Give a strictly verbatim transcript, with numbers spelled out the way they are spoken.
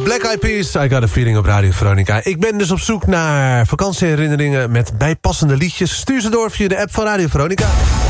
Black Eyed Peas, I Got a Feeling op Radio Veronica. Ik ben dus op zoek naar vakantieherinneringen met bijpassende liedjes. Stuur ze door via de app van Radio Veronica.